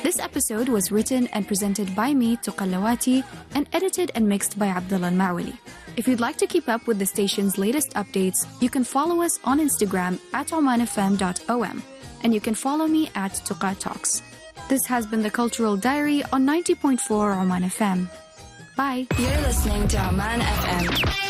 This episode was written and presented by me, Tuqallawati, and edited and mixed by Abdullah Al-Ma'wali. If you'd like to keep up with the station's latest updates, you can follow us on Instagram at omanfm.om, and you can follow me at Tuqa Talks. This has been the Cultural Diary on 90.4 Oman FM. Bye. You're listening to Oman FM.